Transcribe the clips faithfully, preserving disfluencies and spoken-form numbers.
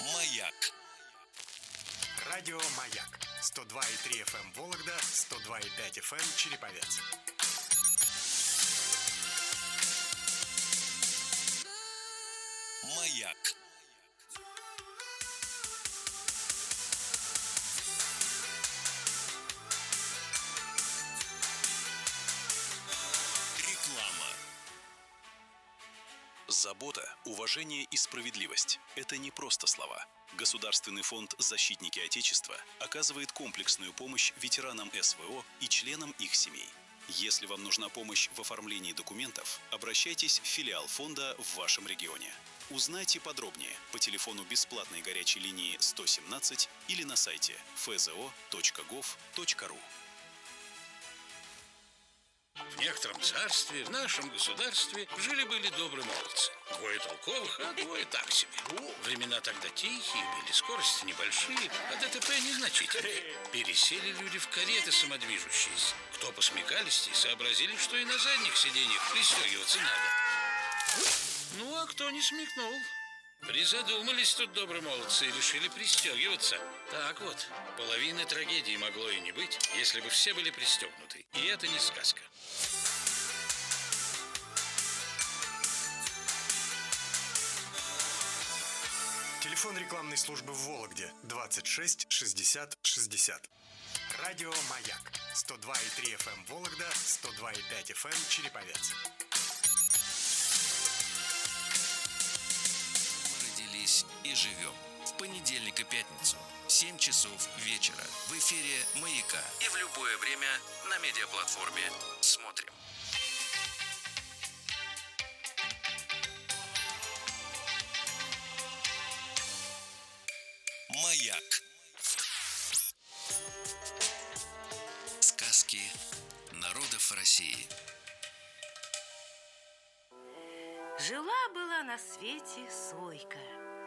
Маяк. Радио «Маяк». сто два и три эф эм Вологда, сто два и пять эф эм Череповец. Маяк. Реклама. Забота, уважение и справедливость – это не просто слова. Государственный фонд «Защитники Отечества» оказывает комплексную помощь ветеранам эс вэ о и членам их семей. Если вам нужна помощь в оформлении документов, обращайтесь в филиал фонда в вашем регионе. Узнайте подробнее по телефону бесплатной горячей линии сто семнадцать или на сайте эф зэ о точка гов точка ру. В некотором царстве, в нашем государстве, жили-были добрые молодцы. Двое толковых, а двое так себе. Времена тогда тихие были, скорости небольшие, а дэ тэ пэ незначительные. Пересели люди в кареты самодвижущиеся. Кто посмекалистей, сообразили, что и на задних сиденьях пристегиваться надо. Ну, а кто не смекнул? Призадумались тут добрые молодцы и решили пристегиваться. Так вот, половины трагедии могло и не быть, если бы все были пристегнуты. И это не сказка. Телефон рекламной службы в Вологде двадцать шесть шестьдесят шестьдесят. Радио «Маяк». сто два и три эф эм Вологда, сто два и пять эф эм Череповец. Мы родились и живем. В понедельник и пятницу, семь часов вечера, в эфире «Маяка». И в любое время на медиаплатформе «Смотрим». Маяк. Сказки народов России. Жила-была на свете сойка.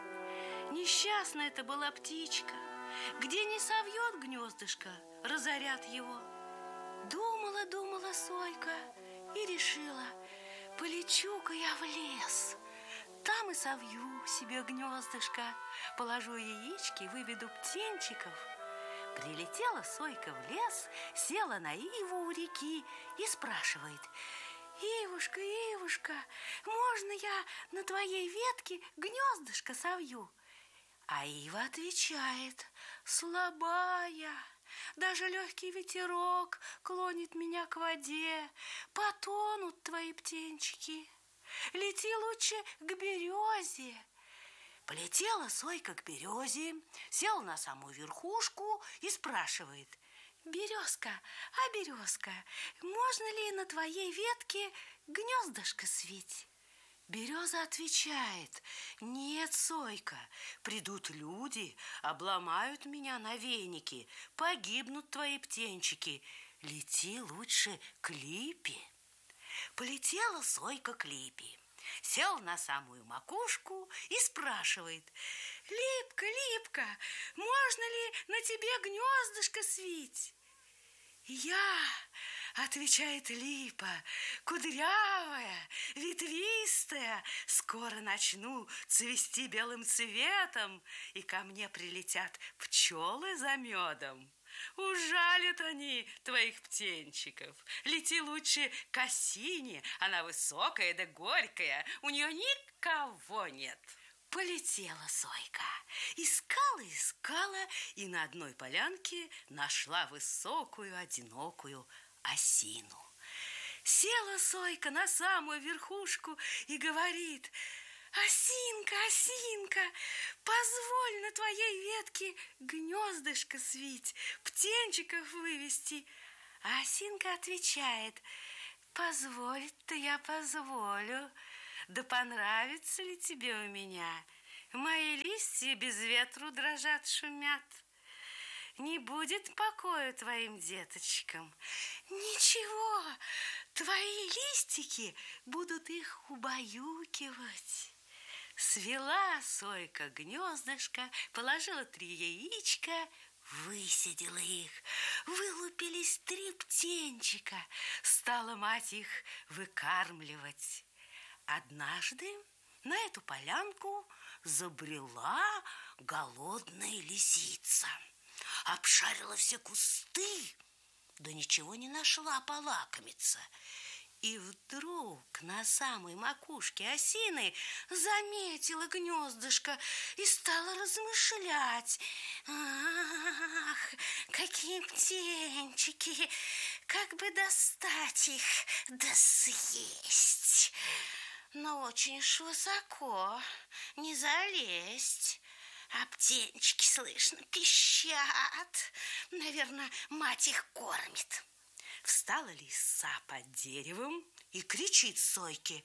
Несчастная это была птичка. Где не совьет гнездышко, разорят его. Думала, думала сойка и решила: полечу-ка я в лес, там и совью себе гнездышко, положу яички, выведу птенчиков. Прилетела сойка в лес, села на иву у реки и спрашивает: Ивушка, Ивушка, можно я на твоей ветке гнездышко совью? А ива отвечает: слабая, даже легкий ветерок клонит меня к воде, потонут твои птенчики. Лети лучше к березе. Полетела сойка к березе, села на самую верхушку и спрашивает: березка, а березка, можно ли на твоей ветке гнездышко свить? Береза отвечает: нет, сойка, придут люди, обломают меня на веники, погибнут твои птенчики. Лети лучше к липе. Полетела сойка к липе, села на самую макушку и спрашивает: липка, липка, можно ли на тебе гнездышко свить? Я, отвечает липа, кудрявая, ветвистая, скоро начну цвести белым цветом, и ко мне прилетят пчелы за медом. Ужалят они твоих птенчиков. Лети лучше к осине, она высокая да горькая, у нее никого нет. Полетела сойка, искала, искала, и на одной полянке нашла высокую, одинокую осину. Села сойка на самую верхушку и говорит: осинка, осинка, позволь на твоей ветке гнездышко свить, птенчиков вывести. А осинка отвечает: позволить-то я позволю. Да понравится ли тебе у меня? Мои листья без ветру дрожат, шумят. Не будет покоя твоим деточкам. Ничего, твои листики будут их убаюкивать. Свела сойка гнездышко, положила три яичка, высидела их. Вылупились три птенчика. Стала мать их выкармливать. Однажды на эту полянку забрела голодная лисица. Обшарила все кусты, да ничего не нашла полакомиться. И вдруг на самой макушке осины заметила гнездышко и стала размышлять. Ах, какие птенчики! Как бы достать их да съесть? Но очень уж высоко не залезть. А птенчики, слышно, пищат. Наверное, мать их кормит. Встала лиса под деревом и кричит сойке: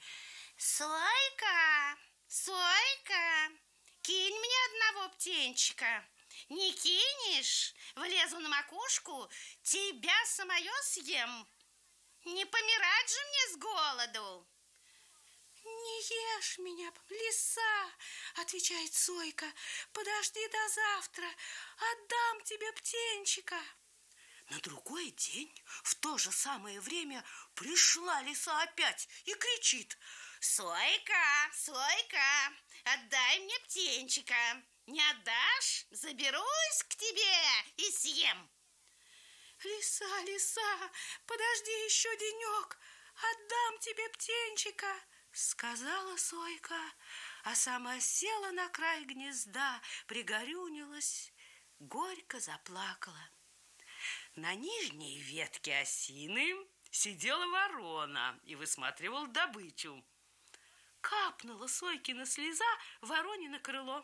«Сойка, Сойка, кинь мне одного птенчика. Не кинешь, влезу на макушку, тебя самое съем. Не помирать же мне с голоду!» «Не ешь меня, лиса, — отвечает сойка, — подожди до завтра, отдам тебе птенчика». На другой день в то же самое время пришла лиса опять и кричит: «Сойка, Сойка, отдай мне птенчика. Не отдашь, заберусь к тебе и съем». «Лиса, лиса, подожди еще денек, отдам тебе птенчика», — сказала сойка, а сама села на край гнезда, пригорюнилась, горько заплакала. На нижней ветке осины сидела ворона и высматривала добычу. Капнула сойкина слеза вороне на крыло.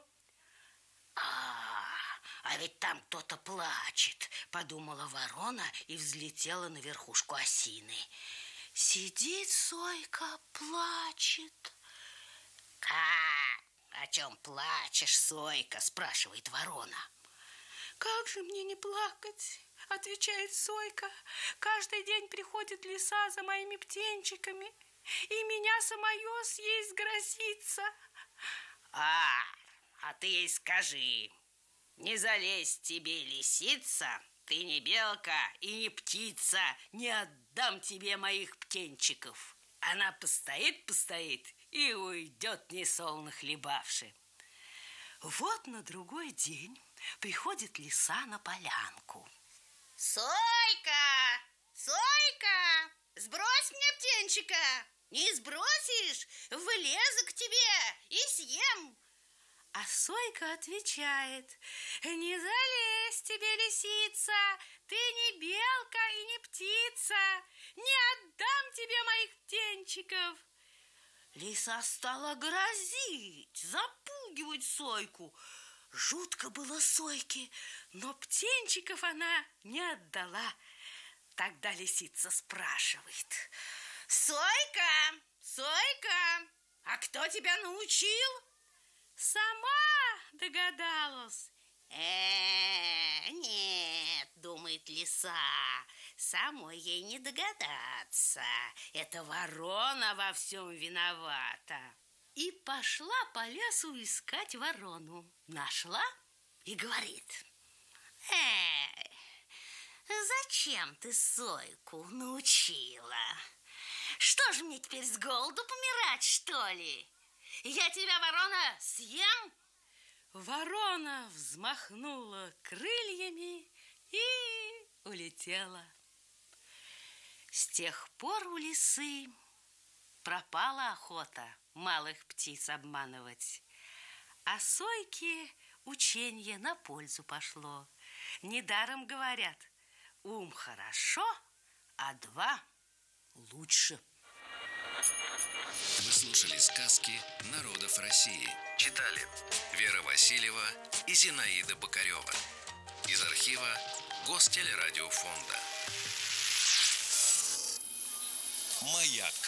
«А, а ведь там кто-то плачет», — подумала ворона и взлетела на верхушку осины. Сидит сойка, плачет. «Как? О чем плачешь, сойка?» — спрашивает ворона. «Как же мне не плакать?» — отвечает сойка. «Каждый день приходит лиса за моими птенчиками, и меня самое съесть грозится». «А, а ты ей скажи: не залезь тебе, лисица, ты не белка и не птица, не отдам тебе моих птенчиков». Она постоит-постоит и уйдет, несолоно хлебавши. Вот на другой день приходит лиса на полянку. «Сойка, Сойка, сбрось мне птенчика. Не сбросишь, вылезу к тебе и съем». А сойка отвечает: «Не залезь тебе, лисица, ты не белка и не птица, не отдам тебе моих птенчиков». Лиса стала грозить, запугивать сойку. Жутко было сойке, но птенчиков она не отдала. Тогда лисица спрашивает: «Сойка, Сойка, а кто тебя научил?» «Сама догадалась». «Э, нет, — думает лиса, — самой ей не догадаться. Это ворона во всем виновата». И пошла по лесу искать ворону. Нашла и говорит: «Эй, зачем ты сойку научила? Что же мне теперь с голоду помирать, что ли? Я тебя, ворона, съем?» Ворона взмахнула крыльями и улетела. С тех пор у лисы пропала охота малых птиц обманывать, а сойке ученье на пользу пошло. Недаром говорят: ум хорошо, а два лучше. Вы слушали сказки народов России. Читали Вера Васильева и Зинаида Бокарева. Из архива Гостелерадиофонда. Маяк.